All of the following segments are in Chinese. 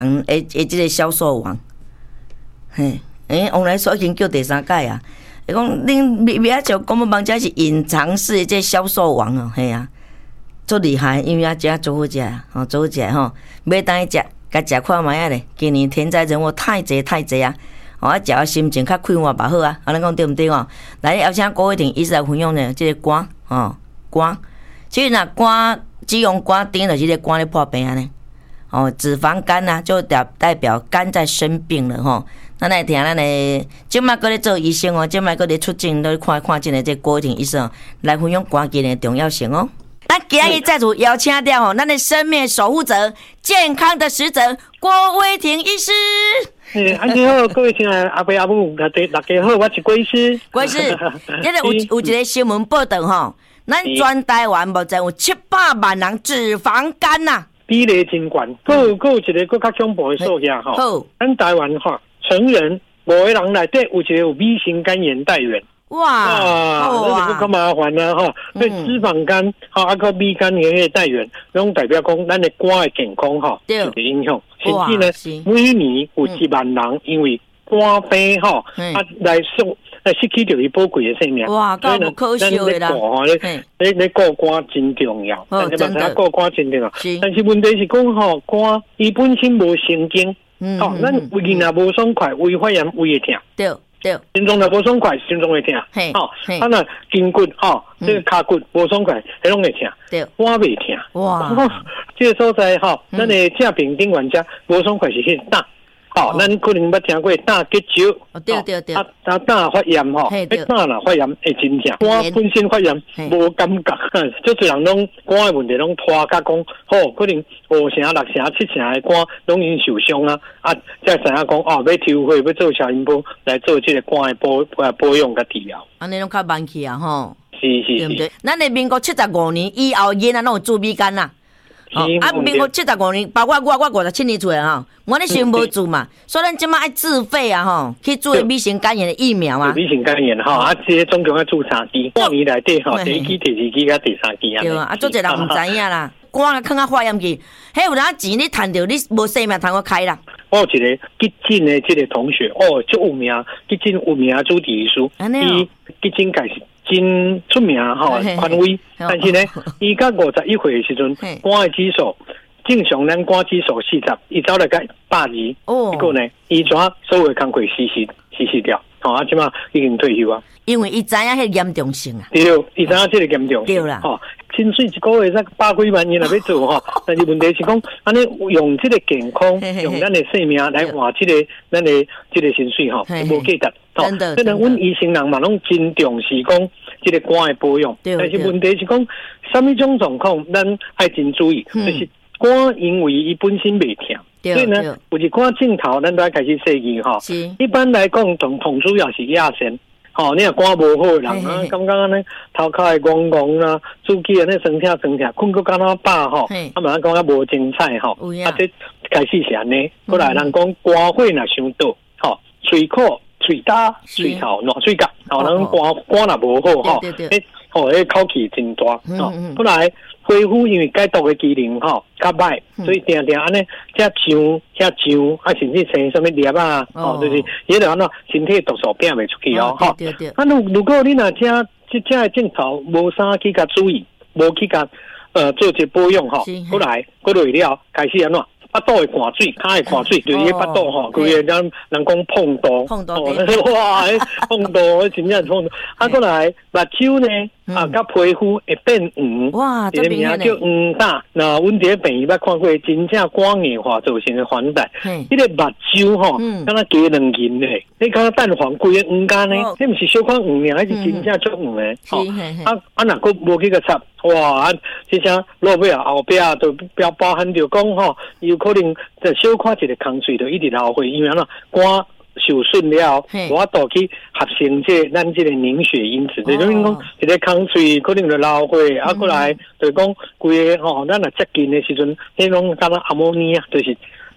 即个销售王，嘿，往来说已经叫第3届啊。伊讲恁咪就公务帮家是隐藏式的这销售王哦，嘿啊，足厉害，因为遮做好食啊，做好食吼，买当去食，甲食看卖啊咧。今年天灾人祸太济啊，食啊心情较快活嘛好啊，安尼讲对毋对哦？来，邀请郭伟霆医师来分享呢，即个肝肝，其实若肝只用肝丁就是个肝咧破病安尼。脂肪肝啊，就代表肝在生病了吼。咱来听咱的，即摆搁咧做医生哦，即摆搁咧出诊，都看诊的这郭伟霆医生来分享肝疾的重要性哦。咱今日再次邀请到吼，咱的生命守护者、健康的使者郭伟霆医师。 安尼好，各位亲爱的阿伯阿母，大家好，我是郭医师。 郭医师，这个有一个新闻报道吼，咱全台湾目前有700万人脂肪肝呐。 比例真高，有一个更较恐怖的数字吼。咱台湾成人5个人内底有一个有 B 型肝炎带源。哇，那是更麻烦啦吼。所以脂肪肝个 B 肝炎的带源，拢代表讲咱的肝的健康受到影响。甚至呢，每年有1万人因为肝病来失去掉伊宝贵的生命。 哇，够无可惜的啦！ 你顾肝真重要，真的顾肝真重要。但是问题是讲肝伊本身无神经，咱胃若无爽快，胃发炎胃会痛。对，心脏若无爽快，心脏会痛。啊那筋骨这个骹骨无爽快，迄拢会痛。对，肝袂痛。哇，这个所在咱的正病顶原则无爽快是迄胆。咱可能捌听过胆结石， 对， 胆发炎胆若发炎会真痛，肝本身发炎无感觉，足多人拢肝的问题拢拖甲讲，可能5成、6成、7成的肝拢已经受伤啊，才知影讲要抽血要做超音波来做这个肝的保养甲治疗。 安尼拢较慢去啊吼。 是，对不对？ 咱的民国75年以后，囡仔拢有自闭肝呐。民国75年，包括我57年出来哈，我那时无做嘛，所以咱即马爱自费啊吼，去做 B 型肝炎的疫苗啊。 B 型肝炎这些总共要做3剂，5年内底第1期、第2期甲第3期啊。 对啊，做侪人唔知影啦，肝啊囥啊发炎去，迄有哪钱你赚着，你无性命通我开啦。 我有一个急诊的这个同学，足有名，急诊有名主治医师，伊急诊界是真出名权威，但是呢，伊到51岁的时阵，肝的指数正常，咱肝指数40，伊走来个120，结果呢，伊怎所有的工课实施掉，即马已经退休啊。 因为伊知影迄严重性啊。 对，伊知影这个严重性。对啦，薪水1个月才100几万元来要做但是问题是讲，安尼用这个健康，用咱的生命来换这个咱的这个薪水无价值。 真的， 所以阮医生人嘛拢真重视讲这个肝的保养，但是问题是讲，什么种状况咱爱真注意，就是肝因为伊本身袂痛，所以呢，有一肝镜头咱都要开始设计一般来讲，同主要是亚痫。你若肝无好的人啊，感觉安尼头壳会戆戆啦，主肌安尼酸痛，困个敢若饱嘛讲啊无精彩这开始是安尼，过来人讲肝火若伤多，喙苦、喙焦、喙头、烂喙角，人肝若无好迄口气真大过来恢复因为解毒的机能较歹，所以定安尼遮像甚至生什么粒啊，就是迄个安怎身体毒素变袂出去如果你若遮的镜头无啥去甲注意，无去甲做一保养过来过落了开始安怎？巴肚会汗水，骹会汗水，就是迄巴肚规个人讲碰肚，哇，碰肚，真正碰肚。过来目睭呢，甲皮肤会变黄， 哇， 这个名叫黄疸。那阮伫病院捌看过，真正肝硬化造成的反弹。迄个目睭敢若加2斤嘞，你敢若蛋黄规个黄干呢？迄毋是小可黄尔，迄是真正足黄的。若佫无去个插。哇！这些落尾后壁都包含着讲有可能在小可一个空水就一直流血，因为肝受损了，无法度去合成咱这个凝血因子，就是讲一个空水可能就流血，过来就是讲规个咱若接近的时阵，迄种敢若阿摩尼啊，就是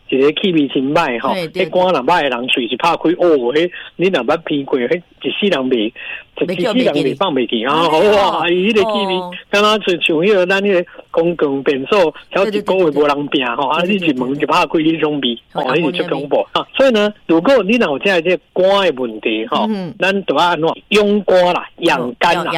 一个气味真歹吼，迄肝若歹的人喙是拍开，迄你若捌闻过，迄一世人袂，一世人袂放袂记啊！哇，伊迄个气味，敢若像迄个咱迄个公共便所，超一个月无人拼吼，啊，你一门就拍开迄种味，迄就足恐怖啊！所以呢，如果你若有这肝的问题吼，咱就要安怎养肝啦，养肝啦，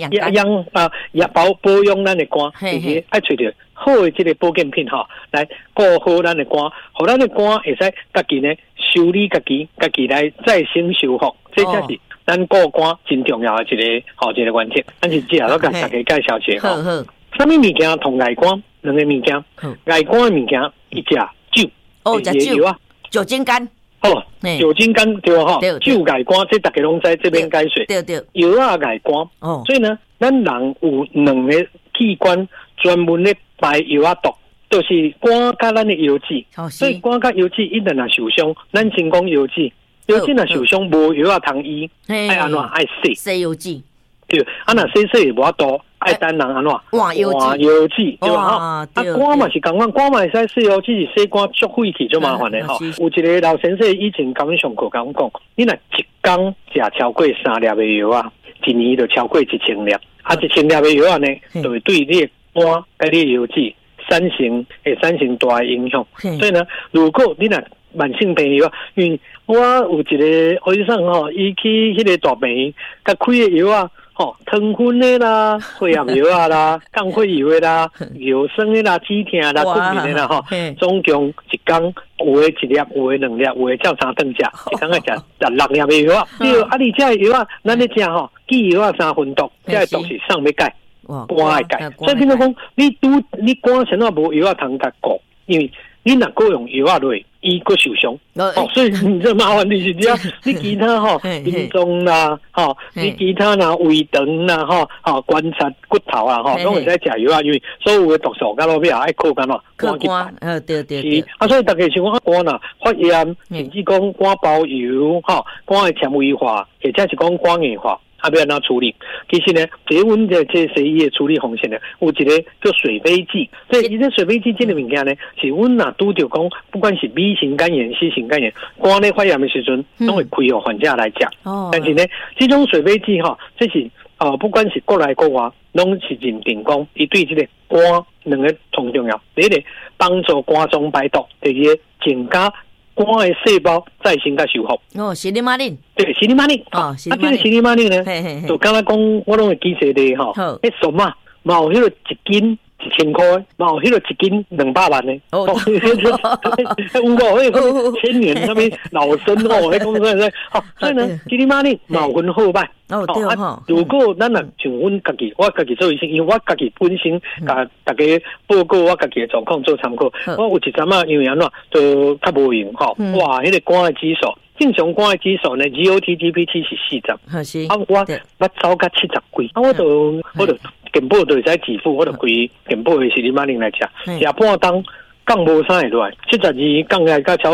保养咱的肝，而且爱找着好的这个保健品吼，来顾好咱的肝，互咱的肝会使家己呢修理家己来再生修复，这才是咱顾肝真重要的一个原则。咱是只都甲大家介绍一下吼。什么物件同癌肝两个物件？癌肝的物件一只酒， 食酒啊，酒精肝。 酒精肝对吼，酒癌肝这大家拢知这边解说。对，药啊癌肝。所以呢，咱人有两个器官专门咧排药啊毒，就是肝甲咱的腰子。所以肝甲腰子一旦若受伤，咱先讲腰子若受伤无药啊通医，爱安怎爱洗腰子。 对，啊若洗无多，爱等人安怎换腰子， 对吧？肝嘛是共款，肝嘛会使洗哦，只是洗肝足晦气足麻烦的吼。有一个老先生以前甲阮上课甲阮讲，你若一工食超过3粒的药啊，一年就超过1000粒。1000粒的药啊呢，就会对你的肝甲你的腰子产生大的影响。所以呢，如果你若慢性病药，因为我有一个医生吼，伊去迄个大病院，甲开的药啊。糖分的啦，血压药啊啦，降血药的啦，药酸的啦，止痛啦，困眠的啦吼，总共一工有的1粒，有的2粒，有的照3顿食，一工要食6粒的药啊。对，啊你这药啊，咱咧食吼，记药啊3分毒，这毒是上要解，肝爱解。所以变做讲，你肝先啊无药啊通甲顾，因为你若够用药啊落，伊佫受伤。所以你这麻烦就是只要你其他吼心脏啦，你其他啦胃肠啦，观察骨头啦，拢会使食药啊，因为所有的毒素到落尾爱靠干咯， 肝去排。对。 所以大家想讲肝呐发炎，甚至讲肝包油，肝的纤维化，或者是讲肝硬化。要安怎处理？其实呢，这阮这西医的处理方式呢，有一个叫水飞剂。所以，这水飞剂这个物件呢，是阮若拄着讲，不管是 B 型肝炎、C 型肝炎，肝咧发炎的时阵，拢会开予患者来食。但是呢，这种水飞剂这是不管是国内国外，拢是认定讲，伊对这个肝两个同重要。第一个帮助肝脏排毒，第二个增加肝的细胞再生甲修复。 西利马林。 对，西利马林。这个西利马林呢，就刚才讲，我拢会记实的吼。迄什么嘛有迄个一斤1000块，嘛有迄个一斤200万呢。有无？迄个1000年什么老生迄讲说说，所以呢，西利马林嘛有分好歹。如果咱若像阮家己，我家己做医生，因为我家己本身甲大家报告我家己的状况做参考。我有一阵因为安怎都较无用哇，迄个肝的指数，正常肝的指数呢 ，GOT、GPT 是40。我走到70几，我就健保就会使支付，我就开健保的西利马林来食，食半当降无啥会落来，72降来到超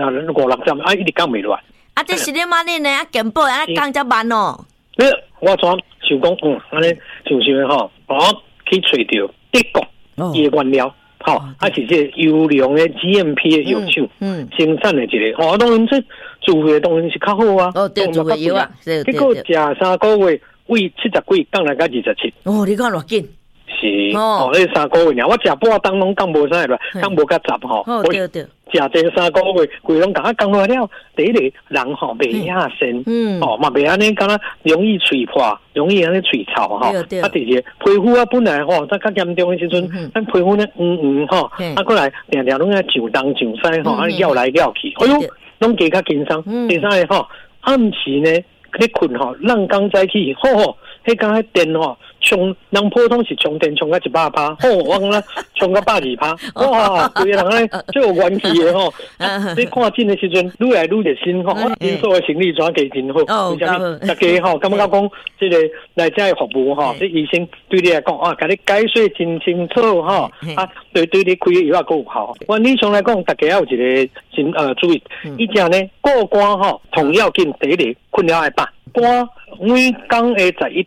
5、60一直降袂落来。 这西利马林呢，健保降才慢哦。 我怎想讲，安尼想吼，去找到德国伊的原料，是这优良的 GMP 的药厂生产的一个，当然这自费当然是较好啊。 对，自费药啊。 结果食3个月，胃70几降来到27。 你看偌紧？ 是那3个月尔，我食半当拢降无啥来，降无到10吼。 对。 食这3个月，规拢甲降落来了。第一个人袂遐身，嘛袂安尼，敢若容易嘴破，容易安尼嘴臭第二皮肤本来在较严重的时阵，咱皮肤呢过来定拢爱上东上西安尼绕来绕去，哎呦，拢加较紧张。第三个暗时呢，你困人刚早起，迄刚迄电充人普通是充电充到100%，我讲啦充到120%，哇，规个人咧最有元气的你看诊的时阵，愈来愈热心我因所的行李转给真好，为什么？大家感觉讲这个来这服务这医生对你来讲甲你解说真清楚对你开的药够好。原理上来讲，大家要有一个注意，以前呢顾肝同要紧，第一个困了爱饱，肝每工的11点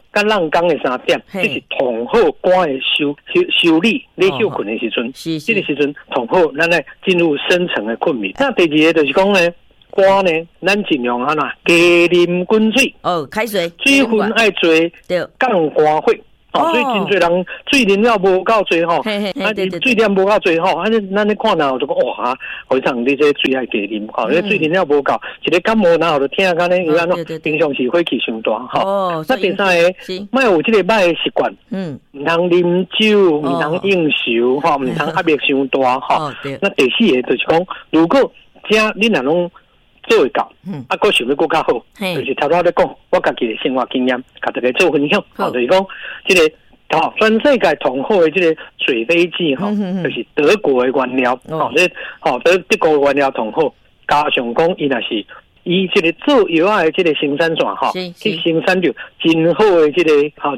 甲浪江的3点，这是同好肝的修理，你休困的时阵，这个时阵同好，咱来进入深层的困眠。那第二个就是讲呢，肝呢，咱尽量加啉滚水， 开水， 水分爱多，降肝火。所以真侪人水啉了无够多吼，水量无够多吼，咱咧看哪有就讲哇，会场你这水爱加啉吼，你水啉了无够，一个感冒哪有就听讲咧，有安怎平常时火气伤大吼。那第三个，莫有这个歹的习惯，唔通啉酒，唔通应酬吼，唔通压力伤大吼。那第四个就是讲，如果你若拢做会到，佫想要佫较好，就是头头咧讲，我家己的生活经验，甲大家做分享，就是讲，这个全世界同好的这个水飞机就是德国的原料，德国的原料同好，加上讲伊若是以这个做药的这个生产线去生产着真好的这个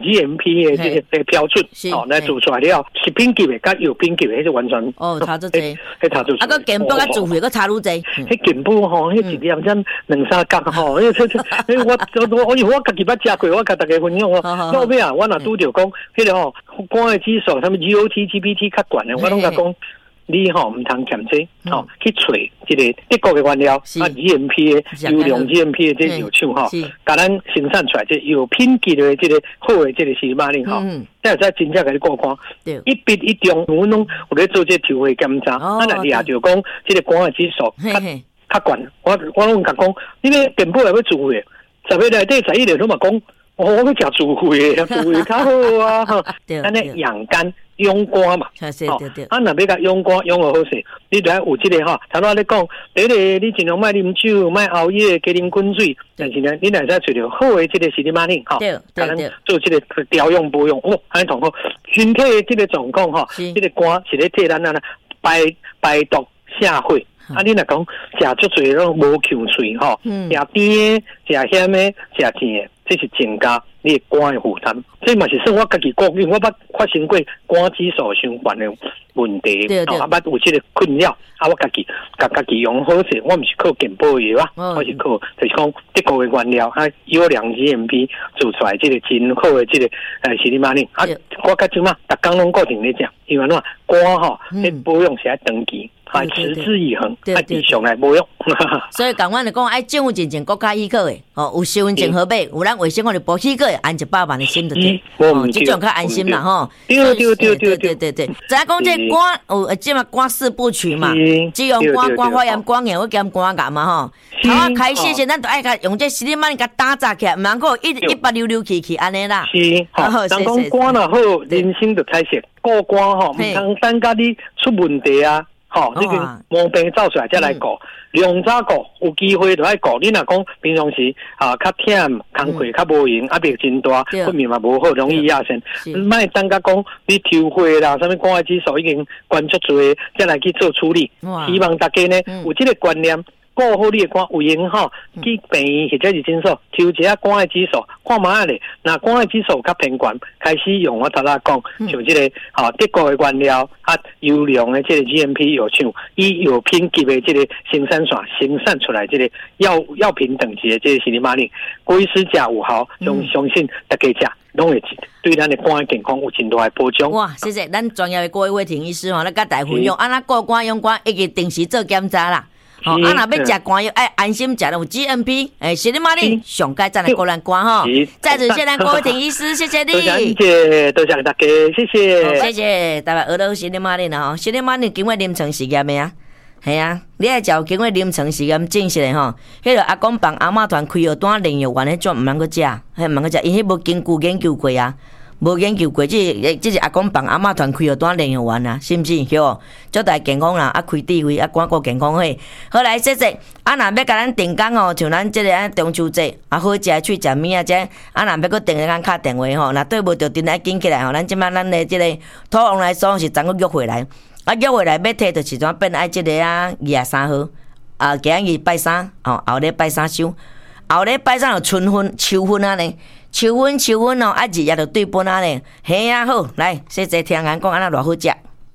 GMP 的这个标准来做出来了，食品级的甲药品级的迄是完全差足济，个健保甲自费个差愈济， 迄健保迄一粒针2-3角我家己捌食过，我甲大家分享到尾啊，我若拄着讲迄个肝的指数，什么 GOT、GPT 较悬的，我拢甲讲。你唔通欠这去找这个德国的原料GMP 的优良 GMP 的这药厂甲咱生产出来这有品质的这个好的这个西马令再真正给你过看，一笔一中，我拢有咧做这抽血检查，那也就讲这个肝的指数较悬，我拢甲讲，你咧健保来要自费，10个内底11个拢嘛讲，我要食自费的，自费较好啊，咱咧养肝。养肝嘛，若要甲养肝养好势，你就要有这个头先咧讲，第一个你尽量莫啉酒，莫熬夜，加啉滚水。但是呢，你若再找着好的这个西里马令咱做这个调养保养，安尼同好，身体的这个状况这个肝是咧替咱排毒下血。你若讲食足侪拢无呛水食甜的、食咸的、食甜的，这是增加你的肝的负担。这嘛是算我家己讲，因为我捌发生过肝指数相关的问题，捌有这个困扰，我家己用好势，我毋是靠健保药我是靠就是讲德国的原料优良 GMP 做出来这个真好的这个西里马令我甲即嘛逐工拢固定咧食，因为肝你保养是爱长期。持之以恒，继续来保养。 所以讲，我就讲，爱政府真正国家许可的，有身份证号码，有咱卫生法律部许可的，安100万的心就对，这种较安心啦， 对。 再讲这肝，即嘛肝4部曲嘛，只用肝发炎、肝炎，我兼肝癌嘛，头啊开始时，咱就爱用这西里曼甲打杂起来，唔通够一把溜溜去安尼啦。 是，人讲肝若好，人生就开始顾肝唔通等甲你出问题啊。你个毛病走出来才来顾，量早顾，有机会就爱顾。你若讲平常时较忝，工课较无闲，压力真大，睡眠嘛无好，容易亚身。莫等甲讲你抽血啦，什么肝癌指数已经关足多，才来去做处理。希望大家呢有这个观念。顾好你的肝有闲去病院或者是诊所抽一下肝的指数，看嘛咧。那肝的指数较偏悬，开始用我头仔讲，像这个德国的原料优良的这个 GMP 药厂，以药品级的这个生产线生产出来这个药品等级的这个西里马令，贵实价有效，相信大家食拢会对咱的肝的健康有真大的保障。 哇，谢谢咱专业的郭伟霆医师咱甲大家分享，安那顾肝养肝，一直定时做检查啦。若要食肝药，爱安心食有 GMP， 西里马令上届再来顾咱肝再次谢谢咱郭伟霆医师，谢谢你。 多谢大家，谢谢。 谢谢，大家学到西里马令啦西里马令经过临床实验的系你爱照经过临床实验证实的迄个阿公帮阿嬷团开药单炼药丸迄种毋通去食，毋通去食，因迄无经过研究过无研究过，这是阿公帮阿嬷团开药单炼药丸是毋是？对，足大健康啦，开智慧，肝顾健康嘿。好来，谢谢。若要甲咱订工像咱这个中秋节好食去食面这若要搁订咱敲电话若对无着电来紧起来咱即摆咱的这个土王来说是怎个约回来？约回来要摕就是怎变爱这个23号今日拜3后日拜3收，后日拜3就春分、秋分呢。秋分2日就对分嘿好，来，谢谢听人讲安那偌好食。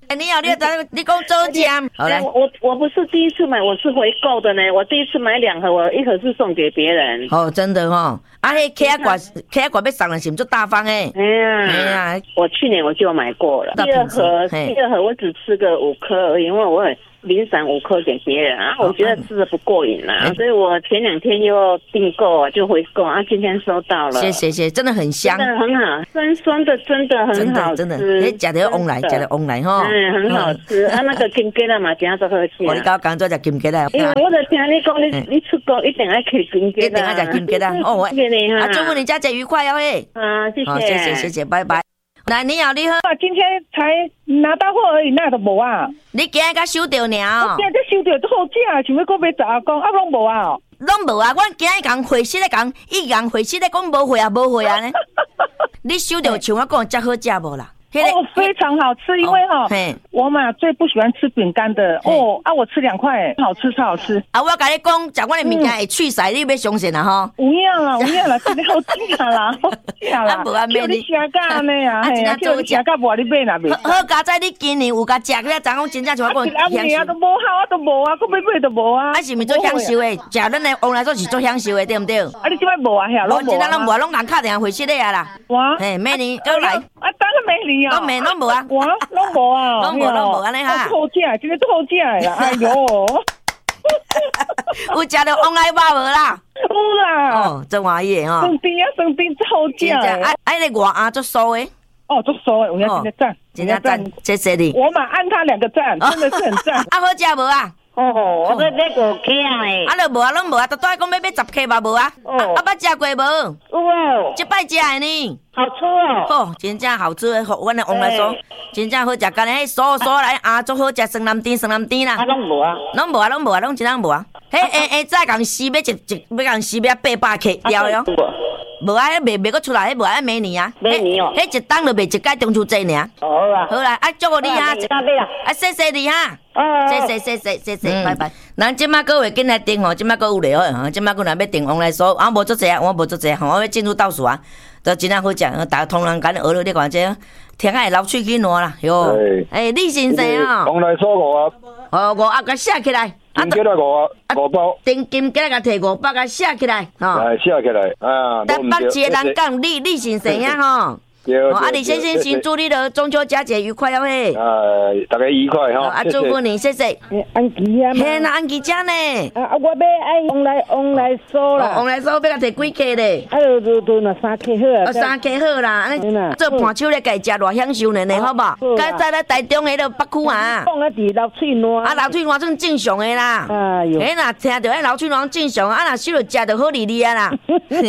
你好，你讲周家，好来， 我不是第一次买，我是回购的呢。我第一次买2盒，我1盒是送给别人。 哦，真的哦，啊，迄K罐要送的是不是大方诶？ 哎呀，我去年我就买过了。第二盒我只吃个5颗而已，因为我零散5颗给别人啊，我觉得吃的不过瘾啦，所以我前2天又订购就回购啊，今天收到了。 谢谢，真的很香， 真的很好，酸酸的，真的很好吃， 真的，吃得旺来哈， 很好吃啊，那个金桔啦嘛，今仔都好吃。 我刚刚做只金桔啦， 因为我就听你讲，你出国一定要吃金桔啦， 一定要吃金桔啦。哦，啊，祝福你佳节愉快哦嘿。 啊，谢谢， 拜拜。来，你好，你好。 今天才拿到货而已，那都无啊。 你今日才收到呢？ 我今日才收到，都好假，想要搁买10公，啊，拢无啊。 拢无啊，阮今日讲回息咧讲，伊讲回息咧讲无回啊呢。你收到像我讲，遮好食无啦？ 非常好吃，因为我嘛最不喜欢吃饼干的我吃2块，好吃超好吃。 啊，我甲你讲，食我的物件会去晒，你要相信啦吼。 有影啦，真的好吃啦，好吃啦。 无啊， 叫你食甲安尼啊，叫你食甲无你买哪买？ 好佳哉，你今年有甲食，你昨讲真正像我讲享受。都无好，都无啊，搁买都无啊。 啊，是毋是做享受的？食咱的往来说是做享受的，对毋对？ 啊，你即摆无啊？遐拢无。 真正拢无啊，拢人敲电话回息咧啊啦。 哇， 明年再来。 啊，当然明年啊。 拢无啊。 哇，拢无啊， 拢无安尼哈。 好食，真的都好食的啦，哎哟。 有食到往来肉无啦？ 有啦。 哦，真欢喜的吼。 生甜好食的。 那个外鸭做酥的。 做酥的，有影真的赞， 谢谢你。 我嘛按他2个赞，真的是很赞。 啊，好食无啊？ 我在那个客诶。 啊，无啊，拢无啊，都在讲要10克嘛无啊？捌食过无？ 有啊。 这摆食的呢。 好吃哦！ 真正好吃的，阮的王来酥，真正好食。干嘞，酥来啊，足好食，酸南甜啦。 啊，拢无啊， 拢真正无啊。再共撕要共撕要800克了哟。无啊，卖个出来，迄无啊，明年啊。 明年哦。 迄一档就卖一届中秋节尔。 好啦。 好啦，啊，祝福你哈。啊，谢谢你哈。谢谢，拜拜。咱即马各位紧来订吼，即马各有咧吼，即马搁若要订王来酥，我无足济啊，我要进入倒数啊。都真正好食，大家通人间学了你看这，听下流喙去烂啦，哟！李先生啊， 往来所5 盒，5盒甲写起来， 金桔来5包， 金桔甲摕5包甲写起来， 写起来啊！ 台北一个人讲李先生啊吼。李先生，先祝你的中秋佳节愉快哦嘿！ 大家愉快哈！ 祝福你，谢谢。 安琪啊， 嘿，那安琪姐呢？ 我要爱往来酥啦， 往来酥要甲摕几克咧？ 都那3克好啊 ，3克好啦，做盘手咧，家食偌享受呢，好无？甲在咧台中迄个北区啊， 放啊伫流喙烂， 流喙烂算正常的啦。 哎哟， 若听到迄流喙烂正常，若收着食就好哩啊啦。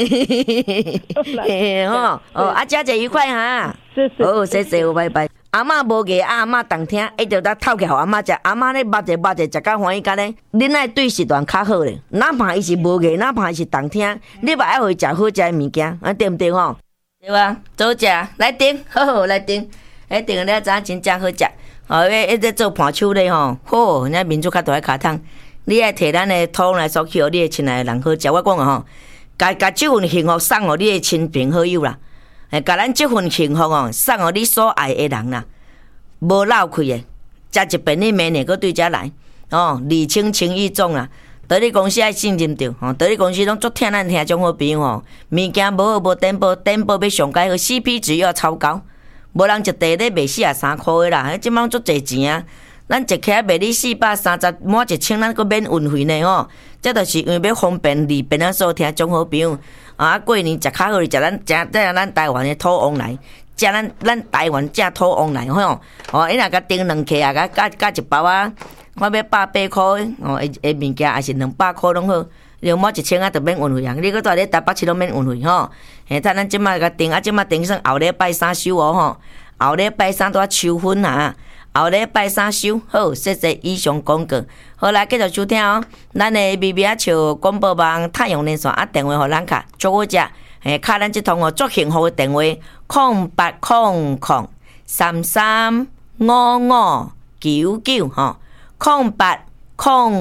佳节愉快。好，谢谢，拜拜。阿嬷无个，阿嬷当听，一直在偷起互阿嬷食。阿嬷咧捌者食甲欢喜干咧，恁爱对时段较好咧。哪怕伊是无个，哪怕伊是当听，你嘛爱互伊食好食的物件，对毋对吼？对啊，走食来订，好来订，订了知真正好食。一直做盘手咧吼，好，人家民族较大卡通，你爱摕咱的土来所去，你的亲爱的人好食。我讲吼，甲这份幸福送互你的亲朋好友啦。甲咱这份幸福送互你所爱的人啦，无漏气的，食一遍你明年搁对遮来礼轻情意重啦。在你公司爱信任着在你公司拢足听咱听众好朋友物件无好无颠簸要上解好 ，CP 值又要超高，无人一袋咧卖43块的啦，即摆足侪钱啊！咱一克卖你430，满1000咱搁免运费呢这就是因为要方便利便所听众好朋友。过年食较好，食咱台湾的土王来，食咱台湾正土王来吼。你若甲订2克啊，甲1包啊，我要180块的物件也是200块拢好，就满1000啊，就免运费啊。你搁在咧台北市拢免运费吼。咱即马甲订即马订算后礼拜3收吼，后礼拜3拄啊抽分啊。后礼拜3收好，谢谢以上广告。好来，继续收听咱的微微啊笑广播网太阳连线电话互咱卡，祝我食卡咱即通足幸福的电话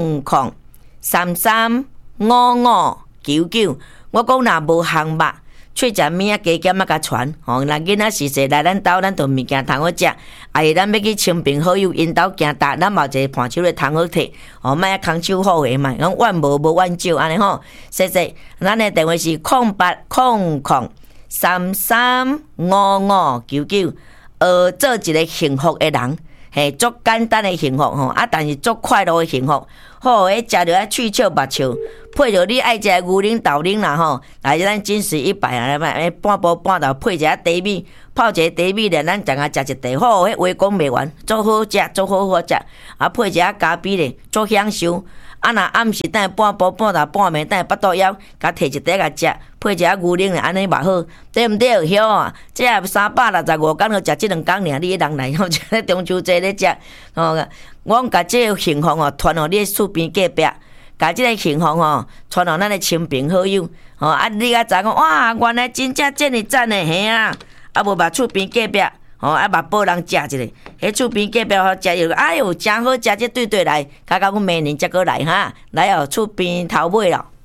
08003355990800335599。我讲若无项目， 去食物啊加减啊甲传，吼，若囡仔是说来咱兜，咱就物件通好食，啊是咱要去亲朋好友因兜行搭，咱嘛有一个盘手咧通好摕，吼，莫啊空手好个嘛，讲怨无无怨少安尼吼，谢谢，咱的电话是0800335599，做一个幸福的人。嘿，足简单的幸福吼，啊，但是足快乐的幸福。好，迄食着啊脆笑目笑，配着你爱食的牛奶豆奶啦吼，来咱真实100啊，来半晡半豆配一下茶米，泡一个茶米咧，咱等下食一茶，好，迄话讲袂完，足好食，足好食，啊，配一下咖啡咧，足享受。啊，若暗时等半晡半豆半暝等腹肚枵，甲摕一块甲食，配一下牛奶咧，安尼嘛好，对毋对？晓啊，这也365天就食这2工尔，你一人来吼，这中秋节咧食，吼，我甲这个幸福吼传互你厝边隔壁，甲这个幸福吼传互咱的亲朋好友，吼啊，你甲知讲哇，原来真正这么赞的，嘿啊，啊无把厝边隔壁。吼，啊，嘛报人食一个，迄厝边隔壁好食又，哎哟，真好食，这对来，甲阮明年才过来哈，来哦，厝边头尾咯。